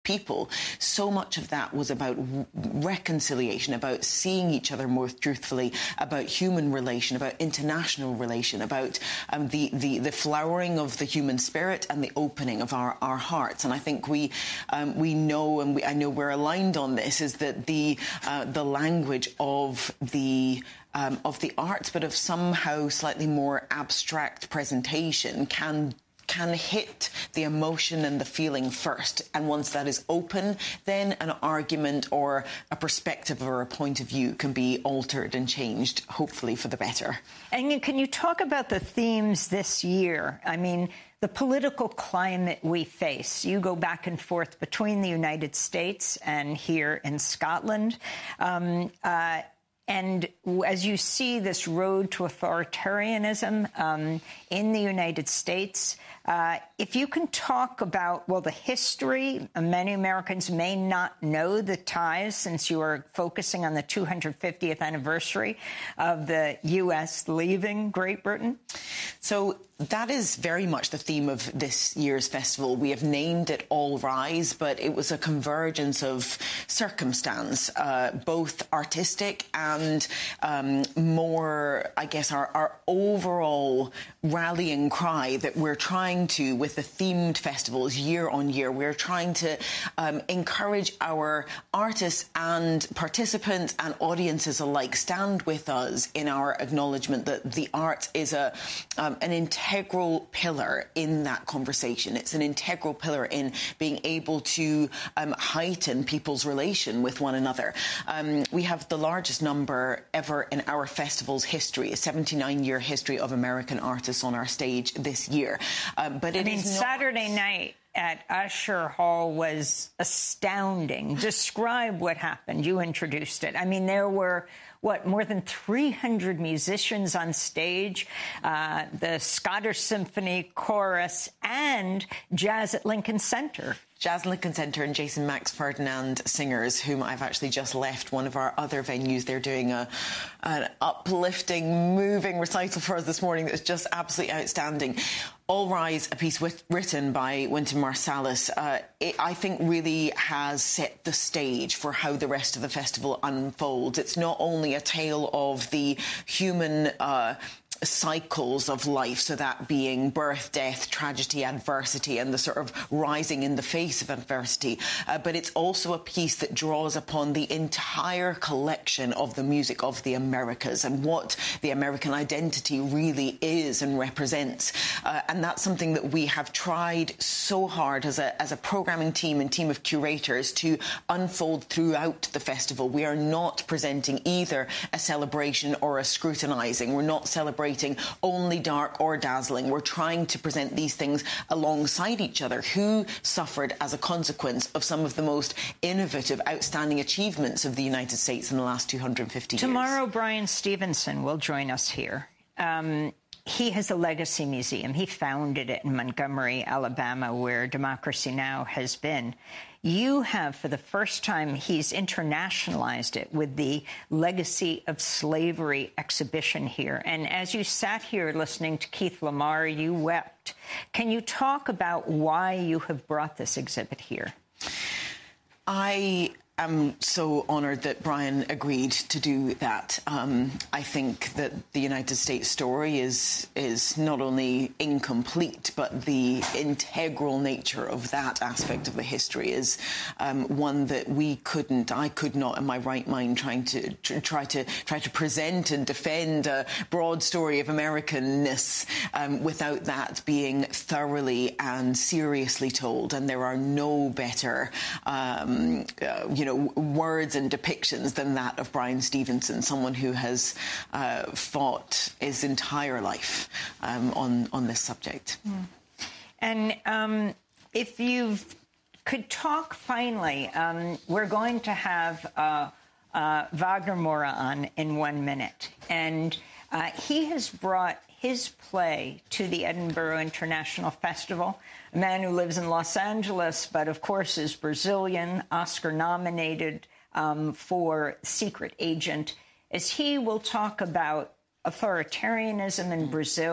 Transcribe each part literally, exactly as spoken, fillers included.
people. So much of that was about reconciliation, about seeing each other more truthfully, about human relation, about international relation, about um, the, the, the flowering of the human spirit and the opening of our, our hearts. And I think we um, we know, and we, I know we're aligned on this, is that the uh, the language of the um, of the arts, but of somehow slightly more abstract presentation, can can hit the emotion and the feeling first. And once that is open, then an argument or a perspective or a point of view can be altered and changed, hopefully for the better. And can you talk about the themes this year? I mean, the political climate we face. You go back and forth between the United States and here in Scotland. Um, uh, And as you see this road to authoritarianism um, in the United States, uh, if you can talk about, well, the history, many Americans may not know the ties since you are focusing on the two hundred fiftieth anniversary of the U S leaving Great Britain. So that is very much the theme of this year's festival. We have named it All Rise, but it was a convergence of circumstance, uh, both artistic and um, more, I guess, our, our overall rallying cry that we're trying to, with the themed festivals year on year, we're trying to um, encourage our artists and participants and audiences alike stand with us in our acknowledgement that the arts is a um, an integral pillar in that conversation. It's an integral pillar in being able to um, heighten people's relation with one another. Um, we have the largest number ever in our festival's history, a seventy-nine year history of American artists on our stage this year. Um, but it I mean, is not... Saturday night at Usher Hall was astounding. Describe what happened. You introduced it. I mean, there were, what, more than three hundred musicians on stage, uh, the Scottish Symphony Chorus, and Jazz at Lincoln Center. Jazz Lincoln Center and Jason Max Ferdinand Singers, whom I've actually just left one of our other venues. They're doing a, an uplifting, moving recital for us this morning that's just absolutely outstanding. All Rise, a piece with, written by Wynton Marsalis, uh, it, I think really has set the stage for how the rest of the festival unfolds. It's not only a tale of the human uh, cycles of life, so that being birth, death, tragedy, adversity, and the sort of rising in the face of adversity. Uh, but it's also a piece that draws upon the entire collection of the music of the Americas and what the American identity really is and represents. Uh, and that's something that we have tried so hard as a, as a programming team and team of curators to unfold throughout the festival. We are not presenting either a celebration or a scrutinising. We're not celebrating only dark or dazzling. We're trying to present these things alongside each other. Who suffered as a consequence of some of the most innovative, outstanding achievements of the United States in the last two hundred fifty years? Tomorrow, Brian Stevenson will join us here. Um, he has a legacy museum. He founded it in Montgomery, Alabama, where Democracy Now! Has been. You have, for the first time, he's internationalized it with the Legacy of Slavery exhibition here. And as you sat here listening to Keith Lamar, you wept. Can you talk about why you have brought this exhibit here? I am so honoured that Brian agreed to do that. Um, I think that the United States story is is not only incomplete, but the integral nature of that aspect of the history is um, one that we couldn't, I could not, in my right mind, trying to tr try to try to present and defend a broad story of Americanness um, without that being thoroughly and seriously told. And there are no better, um, uh, you know, words and depictions than that of Brian Stevenson, someone who has uh, fought his entire life um, on on this subject. Mm. And um, if you could talk finally, um, we're going to have uh, uh, Wagner Moura on in one minute, and uh, he has brought his play to the Edinburgh International Festival. A man who lives in Los Angeles, but of course is Brazilian, Oscar-nominated um, for Secret Agent, as he will talk about authoritarianism in Brazil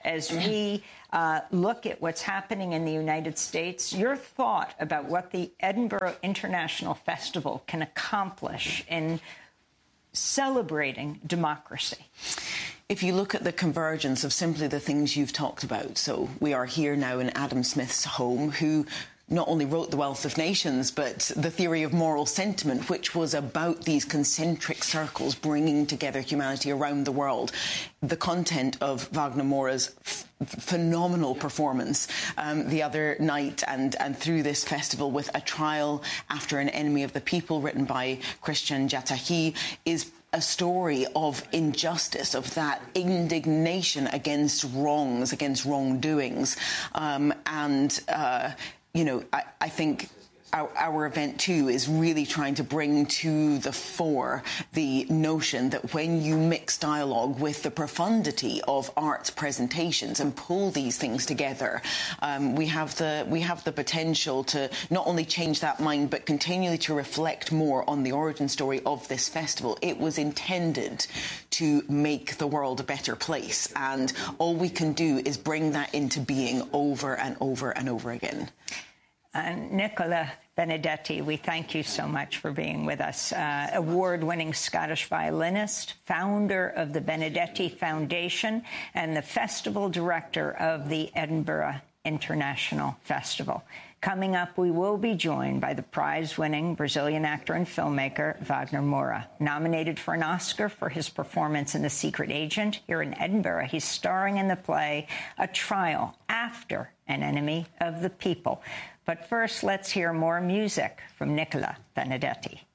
as we uh, look at what's happening in the United States, your thought about what the Edinburgh International Festival can accomplish in celebrating democracy? If you look at the convergence of simply the things you've talked about, so we are here now in Adam Smith's home, who not only wrote The Wealth of Nations, but the theory of moral sentiment, which was about these concentric circles bringing together humanity around the world. The content of Wagner Moura's phenomenal performance um, the other night and, and through this festival with A Trial After an Enemy of the People, written by Christian Jatahi, is a story of injustice, of that indignation against wrongs, against wrongdoings. Um, and, uh, you know, I, I think Our, our event, too, is really trying to bring to the fore the notion that when you mix dialogue with the profundity of art's presentations and pull these things together, um, we have the we have the potential to not only change that mind, but continually to reflect more on the origin story of this festival. It was intended to make the world a better place, and all we can do is bring that into being over and over and over again. And Nicola Benedetti, we thank you so much for being with us. Uh, award-winning Scottish violinist, founder of the Benedetti Foundation, and the festival director of the Edinburgh International Festival. Coming up, we will be joined by the prize-winning Brazilian actor and filmmaker Wagner Moura. Nominated for an Oscar for his performance in The Secret Agent, here in Edinburgh, he's starring in the play A Trial After an Enemy of the People. But first, let's hear more music from Nicola Benedetti.